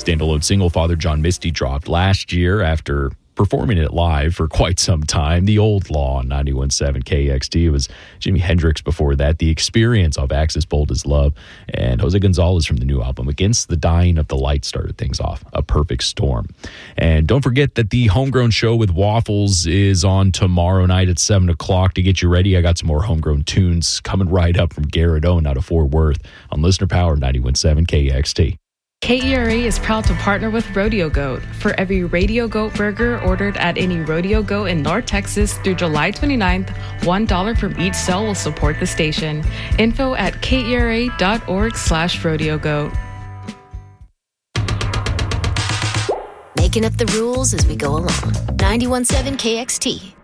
Standalone single Father John Misty dropped last year after performing it live for quite some time. The Old Law on 91.7 KXT. It was Jimi Hendrix before that. The Experience off Axis Bold as Love. And Jose Gonzalez from the new album Against the Dying of the Light started things off. A Perfect Storm. And don't forget that the Homegrown Show with Waffles is on tomorrow night at 7 o'clock. To get you ready, I got some more homegrown tunes coming right up from Garrett Owen out of Fort Worth on Listener Power 91.7 KXT. KERA is proud to partner with Rodeo Goat. For every Radio Goat burger ordered at any Rodeo Goat in North Texas through July 29th, $1 from each sale will support the station. Info at kera.org/rodeogoat. Making up the rules as we go along. 91.7 KXT.